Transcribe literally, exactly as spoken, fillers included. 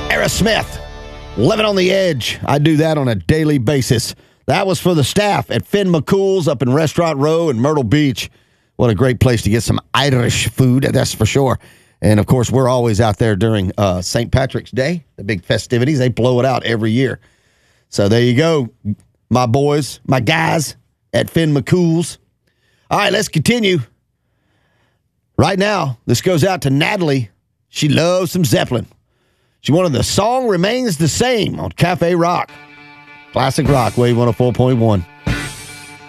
Aerosmith, Living on the Edge. I do that on a daily basis. That was for the staff at Finn McCool's up in Restaurant Row in Myrtle Beach. What a great place to get some Irish food, that's for sure. And, of course, we're always out there during uh, Saint Patrick's Day, the big festivities. They blow it out every year. So there you go, my boys, my guys at Finn McCool's. All right, let's continue. Right now, this goes out to Natalie. She loves some Zeppelin. She wanted The Song Remains the Same on Cafe Rock. Classic Rock, Wave one oh four point one.